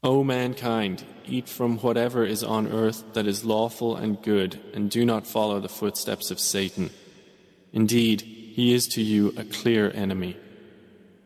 O mankind, eat from whatever is on earth that is lawful and good, and do not follow the footsteps of Satan. Indeed, he is to you a clear enemy.